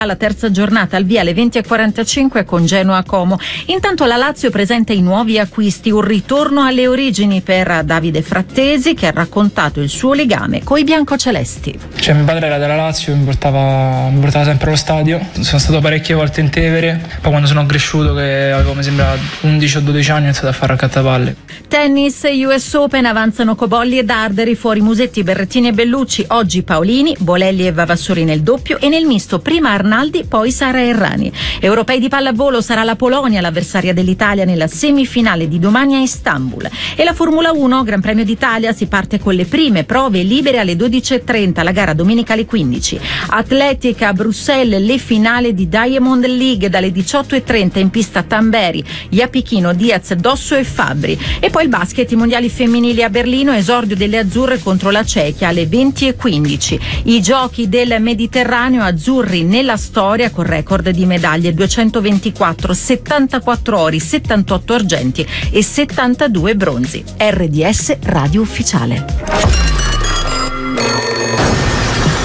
La terza giornata al via alle 20:45 con Genoa Como. Intanto la Lazio presenta i nuovi acquisti, un ritorno alle origini per Davide Frattesi, che ha raccontato il suo legame coi biancocelesti. Mio padre era della Lazio, mi portava sempre allo stadio, sono stato parecchie volte in Tevere, poi quando sono cresciuto, che avevo mi sembra 11 o 12 anni, ho iniziato a fare raccattapalle. Tennis, US Open, avanzano Cobolli e Darderi, fuori Musetti, Berrettini e Bellucci, oggi Paolini, Bolelli e Vavassori nel doppio e nel misto prima Arnaldi, poi Sara Errani. Europei di pallavolo, sarà la Polonia l'avversaria dell'Italia nella semifinale di domani a Istanbul. E la Formula 1, Gran Premio d'Italia, si parte con le prime prove libere alle 12:30, la gara domenica alle 15. Atletica a Bruxelles, le finali di Diamond League dalle 18:30 in pista Tamberi, Iapichino, Diaz, Dosso e Fabbri. E poi il basket, i mondiali femminili a Berlino, esordio delle azzurre contro la Cechia alle 20:15. I giochi del Mediterraneo, azzurri nella storia con record di medaglie, 224, 74 ori, 78 argenti e 72 bronzi. RDS Radio Ufficiale.